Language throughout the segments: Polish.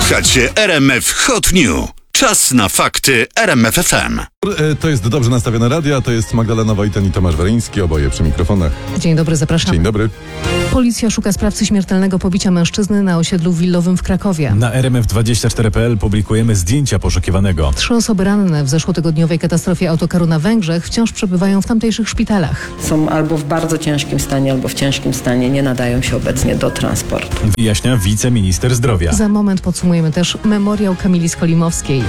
Słuchacie RMF Hot News. Czas na fakty RMF FM. To jest dobrze nastawione radio, to jest Magdalena Wojten i Tomasz Weryński, oboje przy mikrofonach. Dzień dobry, zapraszam. Dzień dobry. Policja szuka sprawcy śmiertelnego pobicia mężczyzny na osiedlu willowym w Krakowie. Na RMF24.pl publikujemy zdjęcia poszukiwanego. 3 osoby ranne w zeszłotygodniowej katastrofie autokaru na Węgrzech wciąż przebywają w tamtejszych szpitalach. Są albo w bardzo ciężkim stanie, albo w ciężkim stanie, nie nadają się obecnie do transportu. Wyjaśnia wiceminister zdrowia. Za moment podsumujemy też memoriał Kamili Skolimowskiej.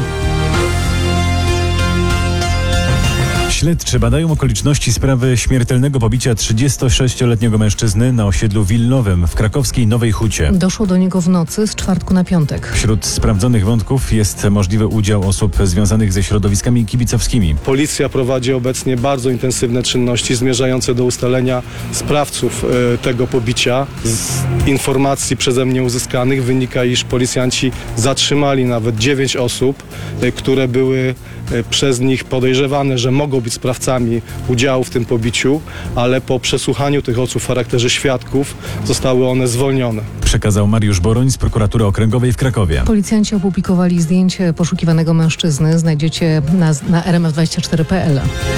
Śledczy badają okoliczności sprawy śmiertelnego pobicia 36-letniego mężczyzny na osiedlu willowym w krakowskiej Nowej Hucie. Doszło do niego w nocy z czwartku na piątek. Wśród sprawdzonych wątków jest możliwy udział osób związanych ze środowiskami kibicowskimi. Policja prowadzi obecnie bardzo intensywne czynności zmierzające do ustalenia sprawców tego pobicia. Z informacji przeze mnie uzyskanych wynika, iż policjanci zatrzymali nawet 9 osób, które były przez nich podejrzewane, że mogą być sprawcami udziału w tym pobiciu, ale po przesłuchaniu tych osób w charakterze świadków zostały one zwolnione. Przekazał Mariusz Boroń z Prokuratury Okręgowej w Krakowie. Policjanci opublikowali zdjęcie poszukiwanego mężczyzny. Znajdziecie na rmf24.pl.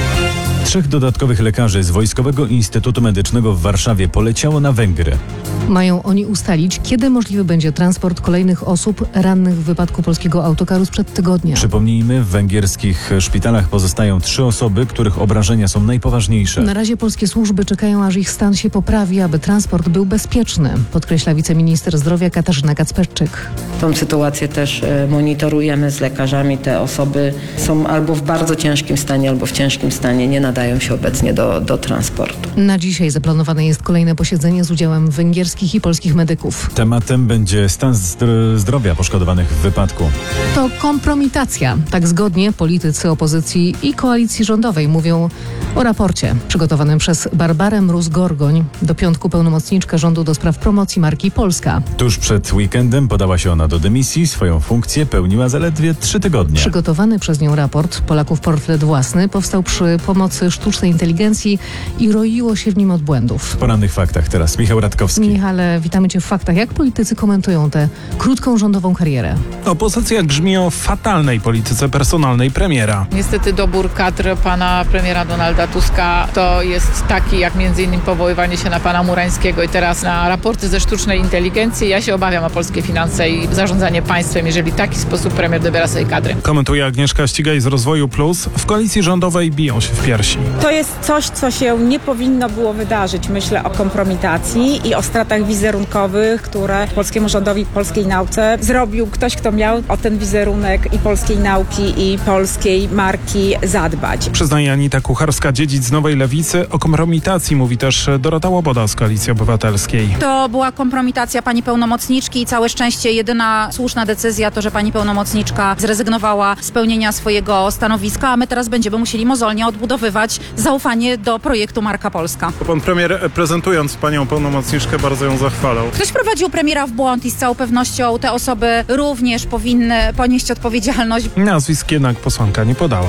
3 dodatkowych lekarzy z Wojskowego Instytutu Medycznego w Warszawie poleciało na Węgry. Mają oni ustalić, kiedy możliwy będzie transport kolejnych osób rannych w wypadku polskiego autokaru sprzed tygodnia. Przypomnijmy, w węgierskich szpitalach pozostają 3 osoby, których obrażenia są najpoważniejsze. Na razie polskie służby czekają, aż ich stan się poprawi, aby transport był bezpieczny, podkreśla wiceminister zdrowia Katarzyna Kacperczyk. Tą sytuację też monitorujemy z lekarzami. Te osoby są albo w bardzo ciężkim stanie, albo w ciężkim stanie, nie nadają się obecnie do transportu. Na dzisiaj zaplanowane jest kolejne posiedzenie z udziałem węgierskich i polskich medyków. Tematem będzie stan zdrowia poszkodowanych w wypadku. To kompromitacja. Tak zgodnie politycy opozycji i koalicji rządowej mówią o raporcie przygotowanym przez Barbarę Mróz-Gorgoń. Do piątku pełnomocniczka rządu do spraw promocji marki Polska. Tuż przed weekendem podała się ona do dymisji. Swoją funkcję pełniła zaledwie 3 tygodnie. Przygotowany przez nią raport Polaków portret własny powstał przy pomocy sztucznej inteligencji i roiło się w nim od błędów. W porannych faktach teraz Michał Radkowski. Michale, witamy Cię w faktach. Jak politycy komentują tę krótką rządową karierę? Opozycja grzmi o fatalnej polityce personalnej premiera. Niestety dobór kadr pana premiera Donalda Tuska to jest taki jak między innymi powoływanie się na pana Murańskiego i teraz na raporty ze sztucznej inteligencji. Ja się obawiam o polskie finanse i zarządzanie państwem, jeżeli w taki sposób premier dobiera sobie kadry. Komentuje Agnieszka Ścigaj z Rozwoju Plus. W koalicji rządowej biją się w piersi. To jest coś, co się nie powinno było wydarzyć. Myślę o kompromitacji i o stratach wizerunkowych, które polskiemu rządowi, polskiej nauce zrobił ktoś, kto miał o ten wizerunek i polskiej nauki, i polskiej marki zadbać. Przyznaje Anita Kucharska, dziedzic z Nowej Lewicy. O kompromitacji mówi też Dorota Łoboda z Koalicji Obywatelskiej. To była kompromitacja pani pełnomocniczki i całe szczęście jedyna słuszna decyzja to, że pani pełnomocniczka zrezygnowała z pełnienia swojego stanowiska, a my teraz będziemy musieli mozolnie odbudowywać zaufanie do projektu Marka Polska. Pan premier, prezentując panią pełnomocniczkę, bardzo ją zachwalał. Ktoś wprowadził premiera w błąd i z całą pewnością te osoby również powinny ponieść odpowiedzialność. Nazwisk jednak posłanka nie podała.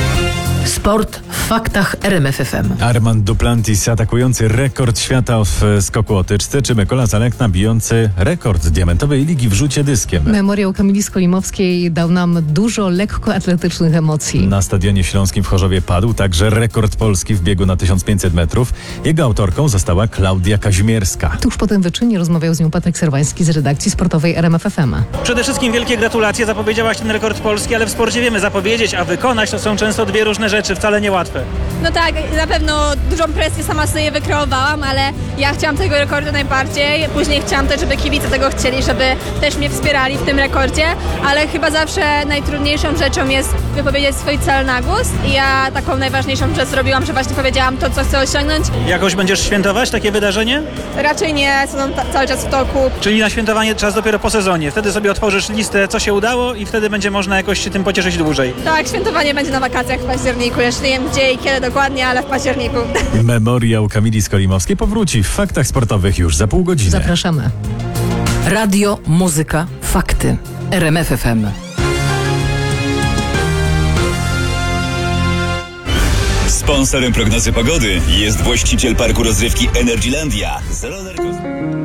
Sport w faktach RMF FM. Armand Duplantis atakujący rekord świata w skoku o tyczce, czy Mykola Zalekna bijący rekord diamentowej ligi w rzucie dyskiem. Memoriał Kamili Skolimowskiej dał nam dużo lekkoatletycznych emocji. Na Stadionie Śląskim w Chorzowie padł także rekord Polski w biegu na 1500 metrów. Jego autorką została Klaudia Kazimierska. Tuż po tym wyczynie rozmawiał z nią Patryk Serwański z redakcji sportowej RMF FM. Przede wszystkim wielkie gratulacje. Zapowiedziałaś ten rekord Polski, ale w sporcie wiemy, zapowiedzieć, a wykonać to są często dwie różne rzeczy, wcale niełatwe. No tak, na pewno dużą presję sama sobie wykreowałam, ale ja chciałam tego rekordu najbardziej. Później chciałam też, żeby kibice tego chcieli, żeby też mnie wspierali w tym rekordzie, ale chyba zawsze najtrudniejszą rzeczą jest wypowiedzieć swój cel na głos i ja taką najważniejszą rzecz zrobiłam, że właśnie powiedziałam to, co chcę osiągnąć. Jakoś będziesz świętować takie wydarzenie? Raczej nie, są cały czas w toku. Czyli na świętowanie czas dopiero po sezonie. Wtedy sobie otworzysz listę, co się udało i wtedy będzie można jakoś się tym pocieszyć dłużej. Tak, świętowanie będzie na wakacjach w październiku. Jeszcze nie wiem gdzie i kiedy dokładnie, ale w październiku. Memoriał Kamili Skolimowskiej powróci w faktach sportowych już za pół godziny. Zapraszamy. Radio, muzyka, fakty. RMF FM. Sponsorem prognozy pogody jest właściciel parku rozrywki Energylandia.